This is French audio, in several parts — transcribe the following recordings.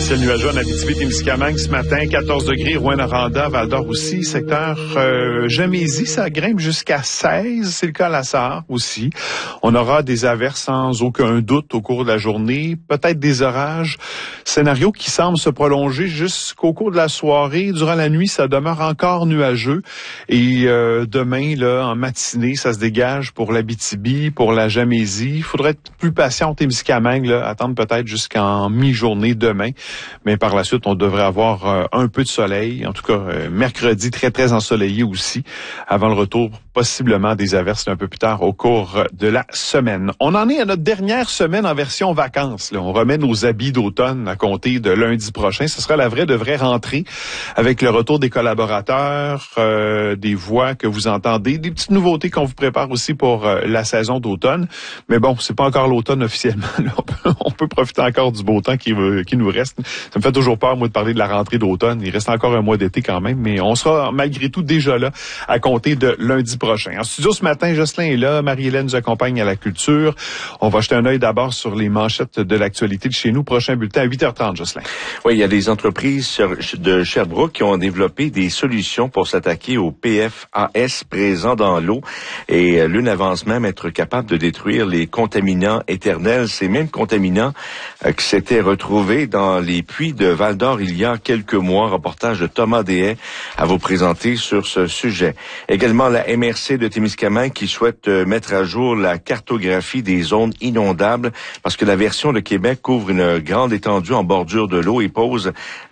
Ciel nuageux en Abitibi-Témiscamingue ce matin, 14 degrés, Rouyn-Noranda, Val-d'Or aussi, secteur Jamésie, ça grimpe jusqu'à 16, c'est le cas à la Sarre aussi. On aura des averses sans aucun doute au cours de la journée, peut-être des orages, scénario qui semble se prolonger jusqu'au cours de la soirée. Durant la nuit, ça demeure encore nuageux et demain, là, en matinée, ça se dégage pour l'Abitibi, pour la Jamésie. Il faudrait être plus patient au Témiscamingue, là, attendre peut-être jusqu'en mi-journée demain. Mais par la suite, on devrait avoir un peu de soleil. En tout cas, mercredi, très, très ensoleillé aussi, avant le retour possiblement des averses un peu plus tard au cours de la semaine. On en est à notre dernière semaine en version vacances. Là. On remet nos habits d'automne à compter de lundi prochain. Ce sera la vraie rentrée avec le retour des collaborateurs, des voix que vous entendez, des petites nouveautés qu'on vous prépare aussi pour la saison d'automne. Mais bon, c'est pas encore l'automne officiellement. Là. On peut profiter encore du beau temps qui nous reste. Ça me fait toujours peur, moi, de parler de la rentrée d'automne. Il reste encore un mois d'été quand même, mais on sera malgré tout déjà là à compter de lundi prochain. En studio ce matin, Jocelyn est là, Marie-Hélène nous accompagne à la culture. On va jeter un œil d'abord sur les manchettes de l'actualité de chez nous. Prochain bulletin à 8h30, Jocelyn. Oui, il y a des entreprises de Sherbrooke qui ont développé des solutions pour s'attaquer aux PFAS présents dans l'eau. Et l'une avance même être capable de détruire les contaminants éternels. Ces mêmes contaminants qui s'étaient retrouvés dans les puits de Val-d'Or il y a quelques mois. Reportage de Thomas Deshaies à vous présenter sur ce sujet. Également la MRC de Témiscamingue qui souhaite mettre à jour la cartographie des zones inondables parce que la version de Québec couvre une grande étendue en bordure de l'eau et pose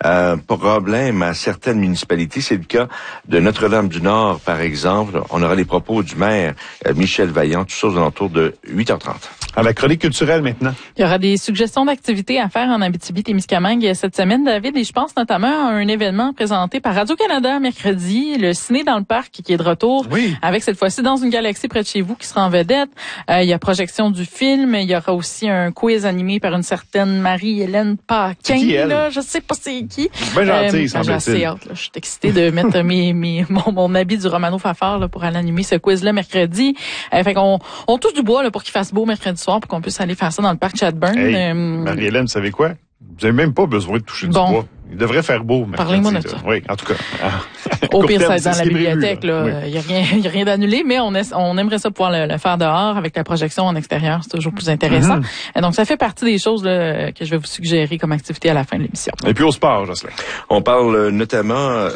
problème à certaines municipalités. C'est le cas de Notre-Dame-du-Nord, par exemple. On aura les propos du maire Michel Vaillant, tout ça aux alentours de 8h30. À la chronique culturelle maintenant. Il y aura des suggestions d'activités à faire en Abitibi-Témiscamingue cette semaine, David, et je pense notamment à un événement présenté par Radio-Canada mercredi, le Ciné dans le Parc, qui est de retour, oui, avec cette fois-ci Dans une galaxie près de chez vous, qui sera en vedette. Il y a projection du film, il y aura aussi un quiz animé par une certaine Marie-Hélène Paquin. Là, je sais pas c'est qui. Ben gentil, j'ai assez hâte. Là. Je suis excitée de mettre mon habit du Romano Fafard là, pour aller animer ce quiz-là mercredi. Fait qu'on touche du bois là, pour qu'il fasse beau mercredi soir, pour qu'on puisse aller faire ça dans le parc Chadburn. Hey, Marie-Hélène, vous savez quoi? Vous n'avez même pas besoin de toucher du bois. Il devrait faire beau. Parlez-moi de ça. Oui, en tout cas. Au pire, ça va être dans la bibliothèque. Prévu, là. Il y a rien d'annulé, mais on aimerait ça pouvoir le faire dehors avec la projection en extérieur. C'est toujours plus intéressant. Et donc, ça fait partie des choses là, que je vais vous suggérer comme activité à la fin de l'émission. Et puis au sport, Jocelyn. On parle notamment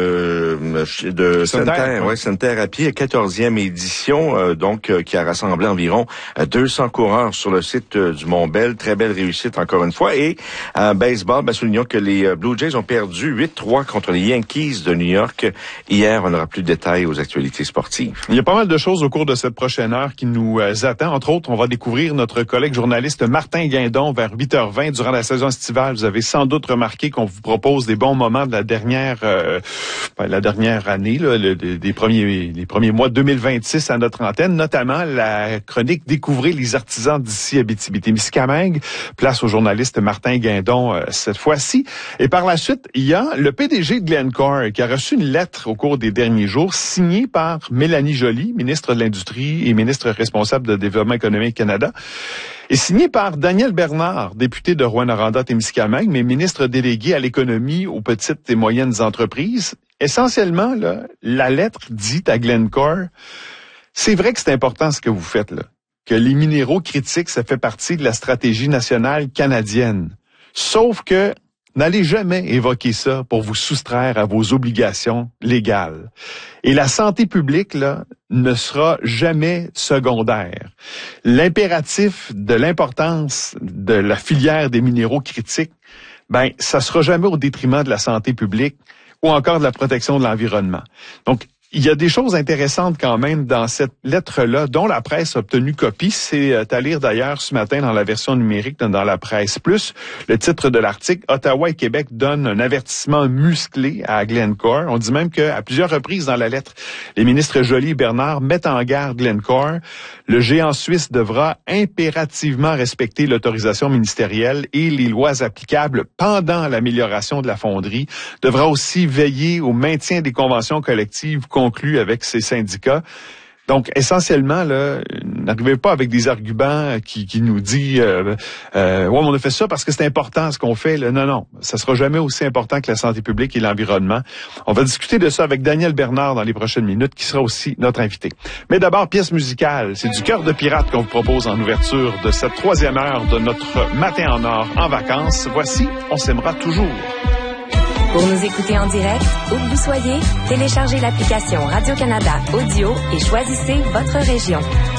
de Santerre, Santerre à pied, 14e édition, donc qui a rassemblé environ 200 coureurs sur le site du Mont-Bel. Très belle réussite encore une fois. Et en baseball, soulignons que les Blue Jays ont perdu 8-3 contre les Yankees de New York. Hier, on n'aura plus de détails aux actualités sportives. Il y a pas mal de choses au cours de cette prochaine heure qui nous attend. Entre autres, on va découvrir notre collègue journaliste Martin Guindon vers 8h20 durant la saison estivale. Vous avez sans doute remarqué qu'on vous propose des bons moments de la dernière année, là, les premiers mois de 2026 à notre antenne, notamment la chronique Découvrez les artisans d'ici Abitibi-Témiscamingue. Place au journaliste Martin Guindon cette fois-ci. Et par la suite, il y a le PDG de Glencore qui a reçu une lettre au cours des derniers jours signée par Mélanie Joly, ministre de l'Industrie et ministre responsable de Développement économique Canada, et signée par Daniel Bernard, député de Rouyn-Noranda-Témiscamingue, mais ministre délégué à l'économie, aux petites et moyennes entreprises. Essentiellement, là, la lettre dit à Glencore, c'est vrai que c'est important ce que vous faites là, que les minéraux critiques, ça fait partie de la stratégie nationale canadienne. Sauf que n'allez jamais évoquer ça pour vous soustraire à vos obligations légales. Et la santé publique, là, ne sera jamais secondaire. L'impératif de l'importance de la filière des minéraux critiques, ça sera jamais au détriment de la santé publique ou encore de la protection de l'environnement. Donc, il y a des choses intéressantes quand même dans cette lettre-là, dont la presse a obtenu copie. C'est à lire d'ailleurs ce matin dans la version numérique, dans la Presse Plus. Le titre de l'article, Ottawa et Québec donnent un avertissement musclé à Glencore. On dit même qu'à plusieurs reprises dans la lettre, les ministres Joly et Bernard mettent en garde Glencore. Le géant suisse devra impérativement respecter l'autorisation ministérielle et les lois applicables pendant l'amélioration de la fonderie. Devra aussi veiller au maintien des conventions collectives conclues avec ces syndicats. Donc, essentiellement, là, n'arrivez pas avec des arguments qui nous dit ouais, on a fait ça parce que c'est important ce qu'on fait. Là. Non, ça sera jamais aussi important que la santé publique et l'environnement. On va discuter de ça avec Daniel Bernard dans les prochaines minutes, qui sera aussi notre invité. Mais d'abord, pièce musicale. C'est du Cœur de pirate qu'on vous propose en ouverture de cette 3e heure de notre Matin en or en vacances. Voici On s'aimera toujours. Pour nous écouter en direct, où que vous soyez, téléchargez l'application Radio-Canada Audio et choisissez votre région.